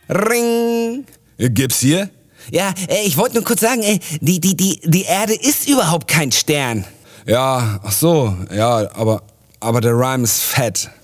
Ring. Gibt's hier? Ja, ich wollte nur kurz sagen, die Erde ist überhaupt kein Stern. Ja, ach so, ja, aber der Rhyme ist fett.